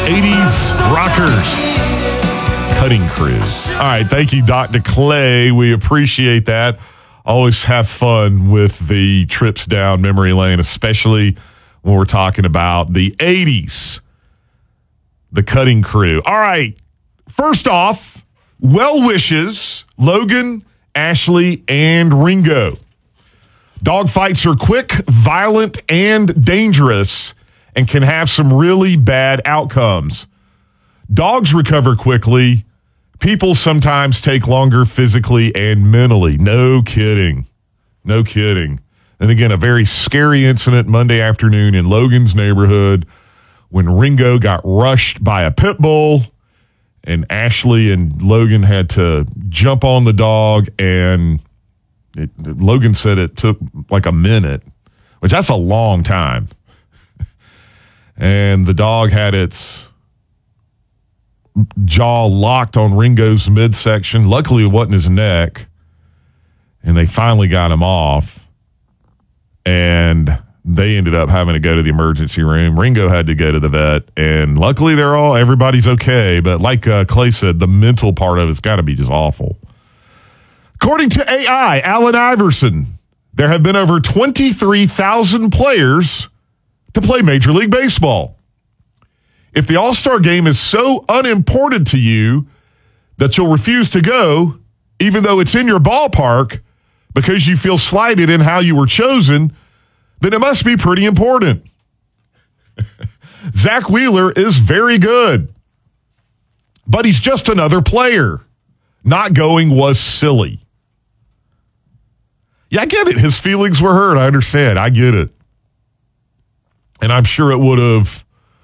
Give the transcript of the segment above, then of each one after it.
80s rockers. Cutting Crew. All right, thank you, Dr. Clay. We appreciate that. Always have fun with the trips down memory lane, especially when we're talking about the 80s. The Cutting Crew. All right, first off, well wishes, Logan, Ashley, and Ringo. Dog fights are quick, violent, and dangerous, and can have some really bad outcomes. Dogs recover quickly. People sometimes take longer physically and mentally. No kidding. No kidding. And again, a very scary incident Monday afternoon in Logan's neighborhood when Ringo got rushed by a pit bull, and Ashley and Logan had to jump on the dog, and Logan said it took like a minute, which that's a long time. And the dog had its jaw locked on Ringo's midsection. Luckily, it wasn't his neck. And they finally got him off. And they ended up having to go to the emergency room. Ringo had to go to the vet. And luckily, everybody's okay. But like Clay said, the mental part of it's got to be just awful. According to AI, Allen Iverson, there have been over 23,000 players to play Major League Baseball. If the All-Star game is so unimportant to you that you'll refuse to go, even though it's in your ballpark, because you feel slighted in how you were chosen, then it must be pretty important. Zach Wheeler is very good, but he's just another player. Not going was silly. Yeah, I get it. His feelings were hurt. I understand. I get it. And I'm sure it would have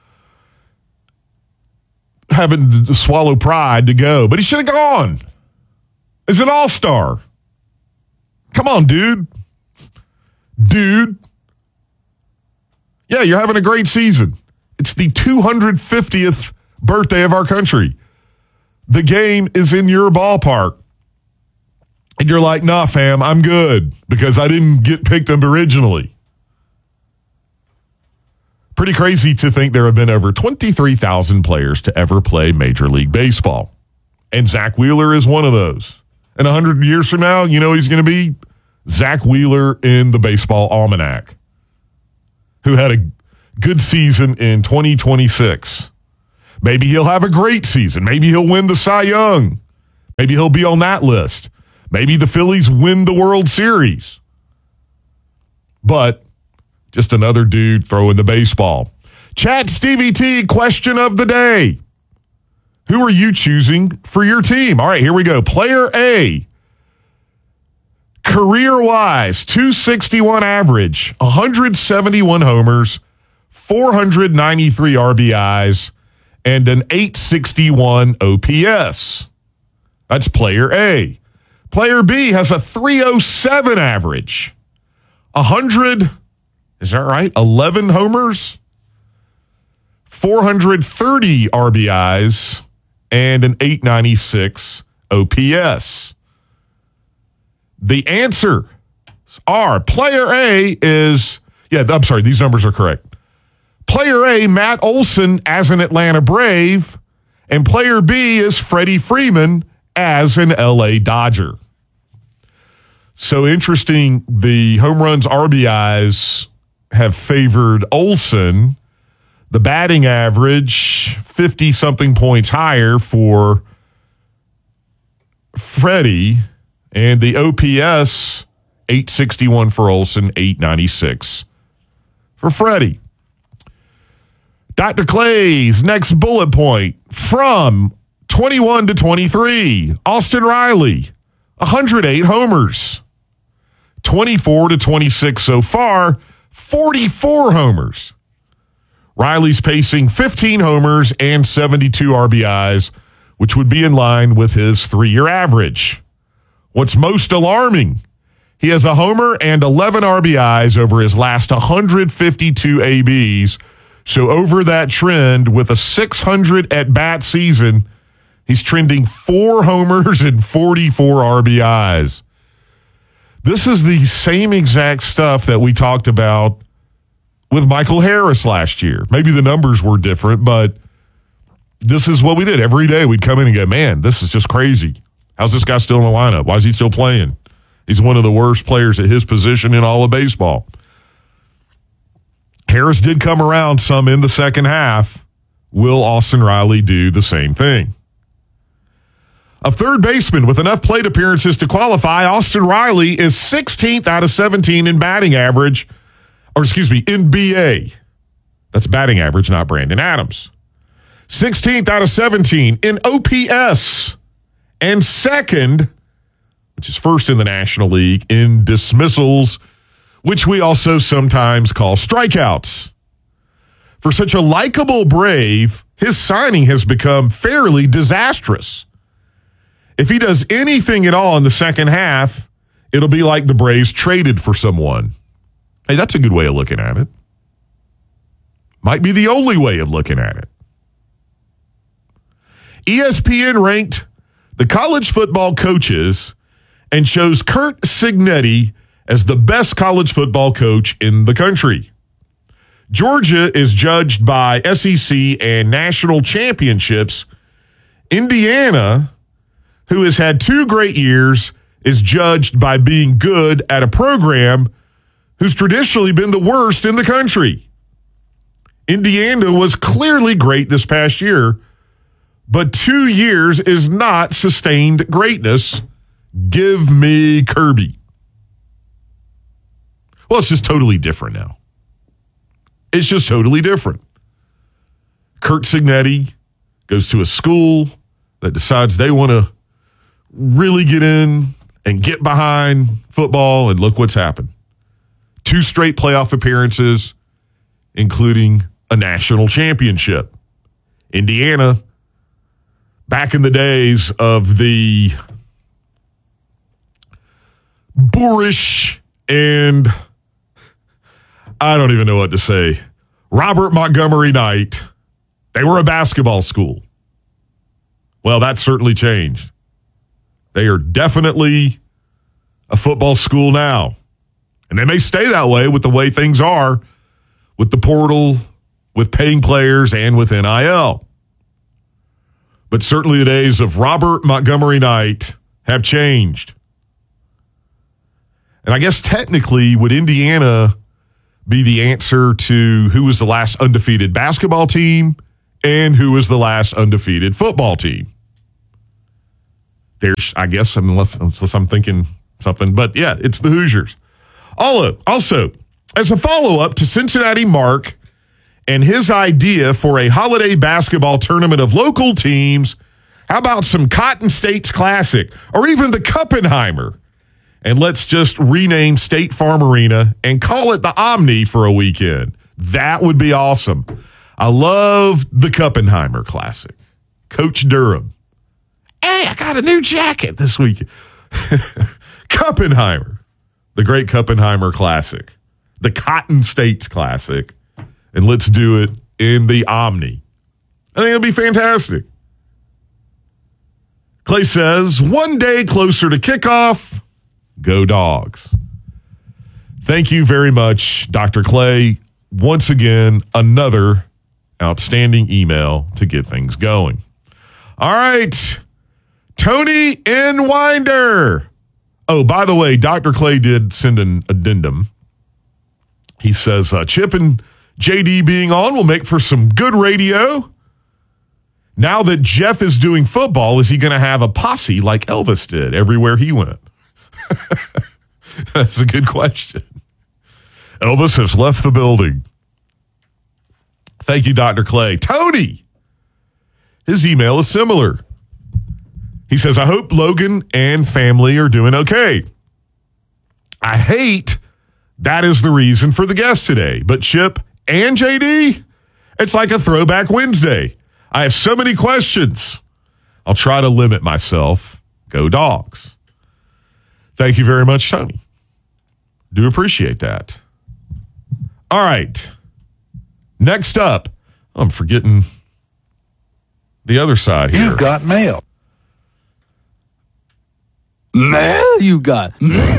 having to swallow pride to go. But he should have gone as an all-star. Come on, dude. Dude. Yeah, you're having a great season. It's the 250th birthday of our country. The game is in your ballpark. And you're like, nah, fam, I'm good because I didn't get picked up originally. Pretty crazy to think there have been over 23,000 players to ever play Major League Baseball. And Zach Wheeler is one of those. And 100 years from now, you know he's going to be Zach Wheeler in the Baseball Almanac, who had a good season in 2026. Maybe he'll have a great season. Maybe he'll win the Cy Young. Maybe he'll be on that list. Maybe the Phillies win the World Series. But just another dude throwing the baseball. Chat Stevie T, question of the day. Who are you choosing for your team? All right, here we go. Player A, career-wise, 261 average, 171 homers, 493 RBIs, and an 861 OPS. That's player A. Player B has a 307 average, 100, is that right? 11 homers, 430 RBIs, and an 896 OPS. The answer are player A is, these numbers are correct. Player A, Matt Olson as an Atlanta Brave, and player B is Freddie Freeman as an LA Dodger. So interesting, the home runs, RBIs have favored Olson. The batting average, 50-something points higher for Freddie. And the OPS, 861 for Olson, 896 for Freddie. Dr. Clay's next bullet point, from 21 to 23, Austin Riley, 108 homers. 24 to 26 so far, 44 homers. Riley's pacing 15 homers and 72 RBIs, which would be in line with his 3-year average. What's most alarming, he has a homer and 11 RBIs over his last 152 ABs. So over that trend, with a 600 at-bat season, he's trending 4 homers and 44 RBIs. This is the same exact stuff that we talked about with Michael Harris last year. Maybe the numbers were different, but this is what we did. Every day we'd come in and go, man, this is just crazy. How's this guy still in the lineup? Why is he still playing? He's one of the worst players at his position in all of baseball. Harris did come around some in the second half. Will Austin Riley do the same thing? A third baseman with enough plate appearances to qualify, Austin Riley is 16th out of 17 in batting average, in BA. That's batting average, not Brandon Adams. 16th out of 17 in OPS, and second, which is first in the National League, in dismissals, which we also sometimes call strikeouts. For such a likable Brave, his signing has become fairly disastrous. If he does anything at all in the second half, it'll be like the Braves traded for someone. Hey, that's a good way of looking at it. Might be the only way of looking at it. ESPN ranked the college football coaches and chose Curt Cignetti as the best college football coach in the country. Georgia is judged by SEC and national championships. Indiana, who has had 2 great years, is judged by being good at a program who's traditionally been the worst in the country. Indiana was clearly great this past year, but 2 years is not sustained greatness. Give me Kirby. Well, it's just totally different now. It's just totally different. Curt Cignetti goes to a school that decides they want to really get in and get behind football, and look what's happened. 2 straight playoff appearances, including a national championship. Indiana, back in the days of the boorish and I don't even know what to say, Robert Montgomery Knight, they were a basketball school. Well, that certainly changed. They are definitely a football school now. And they may stay that way with the way things are, with the portal, with paying players, and with NIL. But certainly the days of Robert Montgomery Knight have changed. And I guess technically, would Indiana be the answer to who was the last undefeated basketball team and who was the last undefeated football team? There's, I guess, unless I'm thinking something, but yeah, it's the Hoosiers. Also, as a follow-up to Cincinnati Mark and his idea for a holiday basketball tournament of local teams, how about some Cotton States Classic or even the Kuppenheimer? And let's just rename State Farm Arena and call it the Omni for a weekend. That would be awesome. I love the Kuppenheimer Classic. Coach Durham. Hey, I got a new jacket this week. Kuppenheimer. The great Kuppenheimer Classic. The Cotton States Classic. And let's do it in the Omni. I think it'll be fantastic. Clay says, one day closer to kickoff. Go Dogs. Thank you very much, Dr. Clay. Once again, another outstanding email to get things going. All right. Tony N. Winder. Oh, by the way, Dr. Clay did send an addendum. He says, Chip and JD being on will make for some good radio. Now that Jeff is doing football, is he going to have a posse like Elvis did everywhere he went? That's a good question. Elvis has left the building. Thank you, Dr. Clay. Tony, his email is similar. He says, I hope Logan and family are doing okay. I hate that is the reason for the guest today. But Chip and JD, it's like a throwback Wednesday. I have so many questions. I'll try to limit myself. Go Dogs. Thank you very much, Tony. Do appreciate that. All right. Next up, I'm forgetting the other side here. You got mail. Mail you got.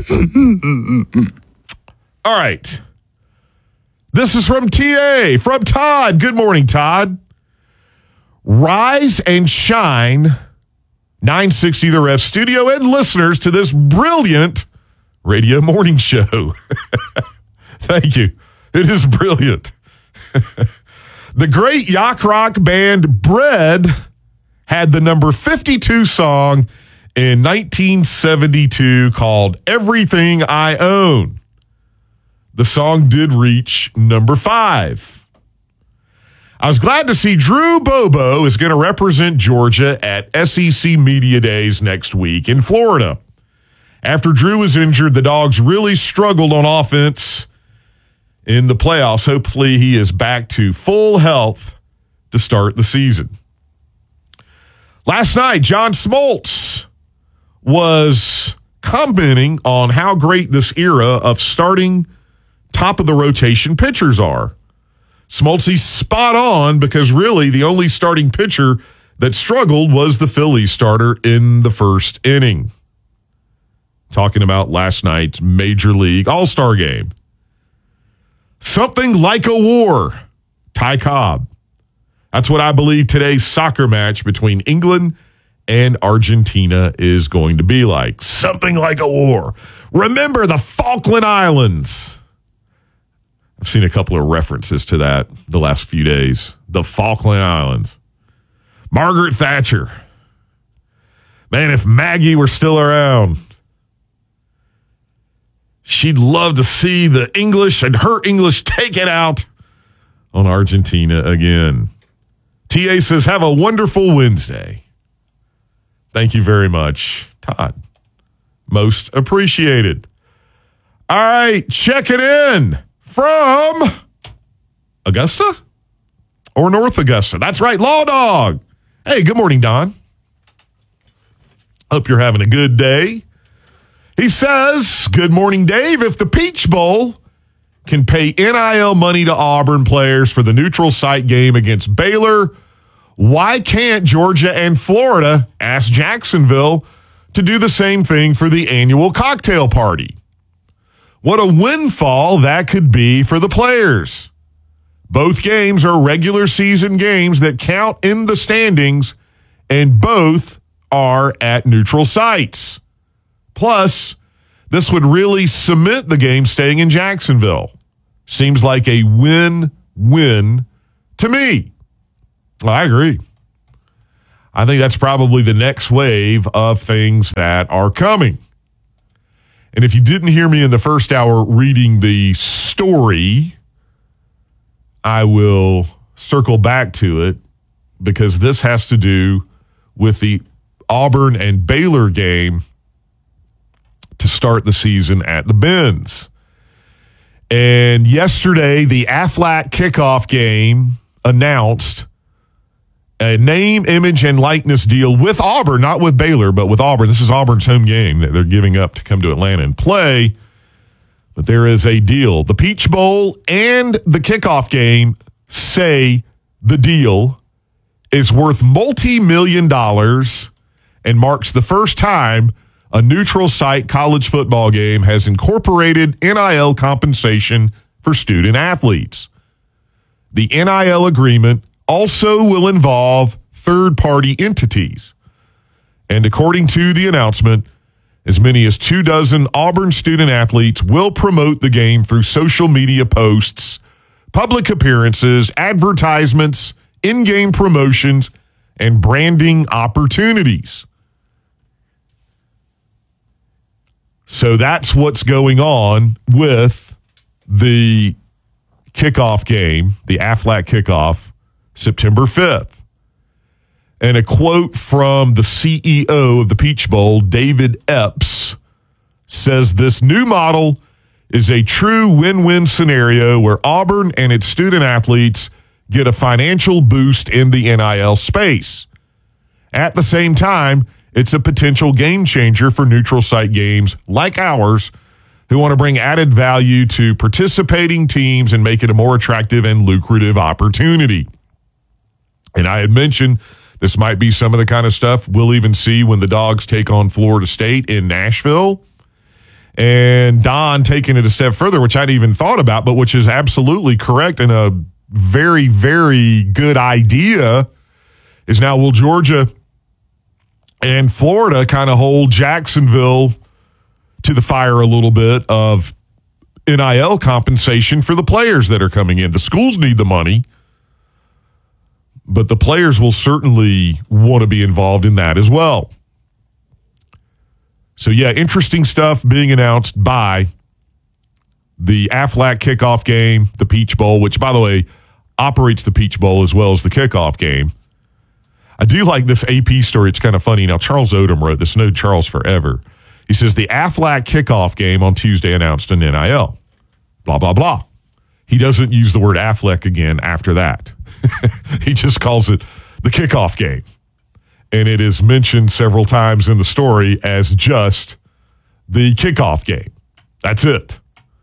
All right. This is from TA, from Todd. Good morning, Todd. Rise and shine, 960 The Ref studio and listeners to this brilliant radio morning show. Thank you. It is brilliant. The great yacht rock band Bread had the number 52 song in 1972 called Everything I Own. The song did reach number 5. I was glad to see Drew Bobo is going to represent Georgia at SEC Media Days next week in Florida. After Drew was injured, the Dogs really struggled on offense in the playoffs. Hopefully he is back to full health to start the season. Last night, John Smoltz was commenting on how great this era of starting top-of-the-rotation pitchers are. Smoltzy's spot on because really the only starting pitcher that struggled was the Phillies starter in the first inning. Talking about last night's Major League All-Star game. Something like a war. Ty Cobb. That's what I believe today's soccer match between England and Argentina is going to be like. Something like a war. Remember the Falkland Islands. I've seen a couple of references to that the last few days. The Falkland Islands. Margaret Thatcher. Man, if Maggie were still around, she'd love to see the English and her English take it out on Argentina again. TA says, have a wonderful Wednesday. Thank you very much, Todd. Most appreciated. All right, check it in from Augusta or North Augusta. That's right, Law Dog. Hey, good morning, Don. Hope you're having a good day. He says, good morning, Dave. If the Peach Bowl can pay NIL money to Auburn players for the neutral site game against Baylor, why can't Georgia and Florida ask Jacksonville to do the same thing for the annual cocktail party? What a windfall that could be for the players. Both games are regular season games that count in the standings, and both are at neutral sites. Plus, this would really cement the game staying in Jacksonville. Seems like a win-win to me. Well, I agree. I think that's probably the next wave of things that are coming. And if you didn't hear me in the first hour reading the story, I will circle back to it because this has to do with the Auburn and Baylor game to start the season at the Benz. And yesterday, the Aflac kickoff game announced a name, image, and likeness deal with Auburn, not with Baylor, but with Auburn. This is Auburn's home game that they're giving up to come to Atlanta and play. But there is a deal. The Peach Bowl and the kickoff game say the deal is worth multi-million dollars and marks the first time a neutral site college football game has incorporated NIL compensation for student athletes. The NIL agreement also will involve third-party entities. And according to the announcement, as many as 24 Auburn student athletes will promote the game through social media posts, public appearances, advertisements, in-game promotions, and branding opportunities. So that's what's going on with the kickoff game, the Aflac kickoff, September 5th. And a quote from the CEO of the Peach Bowl, David Epps, says this new model is a true win-win scenario where Auburn and its student athletes get a financial boost in the NIL space. At the same time, it's a potential game changer for neutral site games like ours who want to bring added value to participating teams and make it a more attractive and lucrative opportunity. And I had mentioned this might be some of the kind of stuff we'll even see when the Dogs take on Florida State in Nashville. And Don taking it a step further, which I'd even thought about, but which is absolutely correct and a very, very good idea, is now will Georgia and Florida kind of hold Jacksonville to the fire a little bit of NIL compensation for the players that are coming in. The schools need the money, but the players will certainly want to be involved in that as well. So, yeah, interesting stuff being announced by the Aflac kickoff game, the Peach Bowl, which, by the way, operates the Peach Bowl as well as the kickoff game. I do like this AP story. It's kind of funny. Now, Charles Odom wrote this. Known Charles forever. He says, the Aflac kickoff game on Tuesday announced an NIL. Blah, blah, blah. He doesn't use the word Affleck again after that. He just calls it the kickoff game. And it is mentioned several times in the story as just the kickoff game. That's it.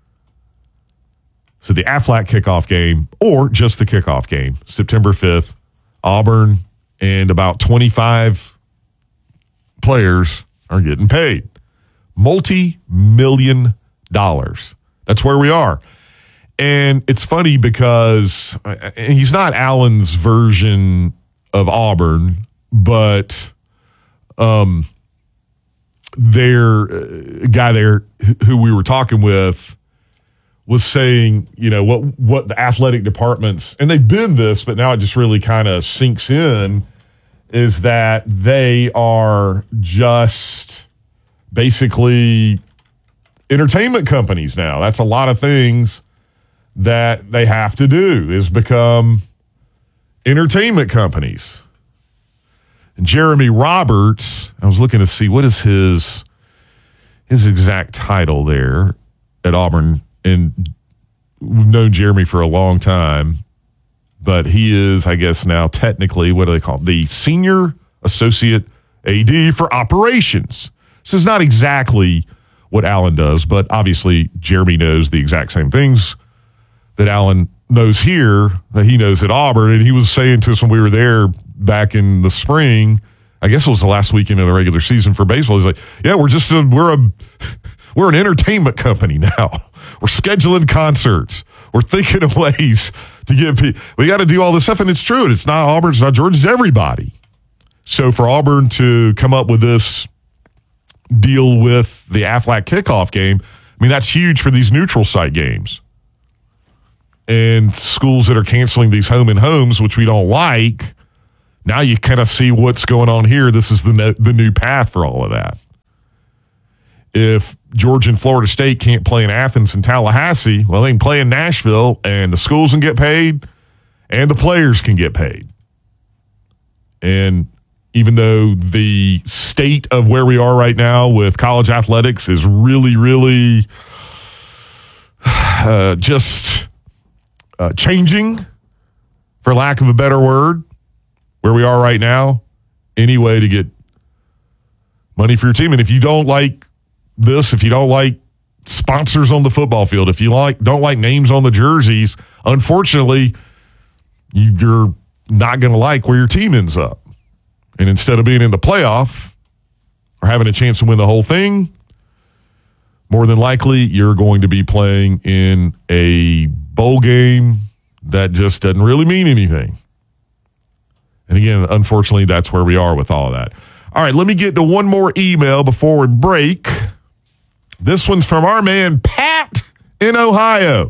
So the Aflac kickoff game, or just the kickoff game, September 5th, Auburn and about 25 players are getting paid. Multi-million dollars. That's where we are. And it's funny because he's not Allen's version of Auburn, but their guy there who we were talking with was saying, you know, what the athletic departments, and they've been this, but now it just really kind of sinks in, is that they are just basically entertainment companies now. That's a lot of things that they have to do, is become entertainment companies. And Jeremy Roberts, I was looking to see what is his exact title there at Auburn. And we've known Jeremy for a long time, but he is, I guess now technically, what do they call it? The Senior Associate AD for Operations. This is not exactly what Allen does, but obviously Jeremy knows the exact same things that Allen knows here, that he knows at Auburn. And he was saying to us when we were there back in the spring, I guess it was the last weekend of the regular season for baseball. He's like, yeah, we're an entertainment company now. We're scheduling concerts. We're thinking of ways to get people. We got to do all this stuff, and it's true. It's not Auburn, it's not Georgia, it's everybody. So for Auburn to come up with this deal with the Aflac kickoff game, I mean, that's huge for these neutral site games. And schools that are canceling these home and homes, which we don't like, now you kind of see what's going on here. This is the new path for all of that. If Georgia and Florida State can't play in Athens and Tallahassee, well, they can play in Nashville, and the schools can get paid, and the players can get paid. And even though the state of where we are right now with college athletics is really, really just changing, for lack of a better word, where we are right now, any way to get money for your team. And if you don't like this, if you don't like sponsors on the football field, if you don't like names on the jerseys, unfortunately, you're not going to like where your team ends up. And instead of being in the playoff or having a chance to win the whole thing, more than likely you're going to be playing in a bowl game that just doesn't really mean anything. And again, unfortunately, that's where we are with all of that. All right, let me get to one more email before we break. This one's from our man, Pat in Ohio.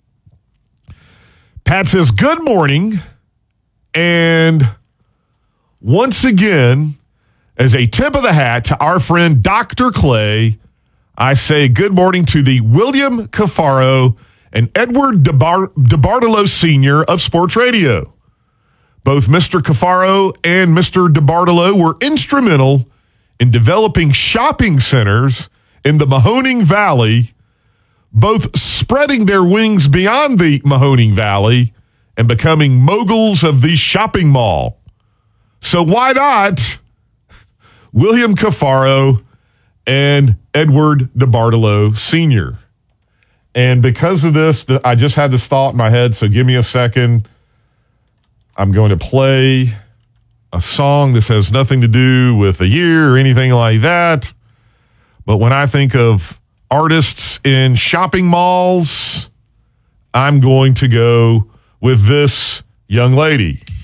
Pat says, good morning. And once again, as a tip of the hat to our friend Dr. Clay, I say good morning to the William Cafaro and Edward DeBartolo Sr. of Sports Radio. Both Mr. Cafaro and Mr. DeBartolo were instrumental in developing shopping centers in the Mahoning Valley, both spreading their wings beyond the Mahoning Valley and becoming moguls of the shopping mall. So why not William Cafaro and Edward DeBartolo Sr.? And because of this, I just had this thought in my head, so give me a second. I'm going to play a song. This has nothing to do with a year or anything like that. But when I think of artists in shopping malls, I'm going to go with this young lady.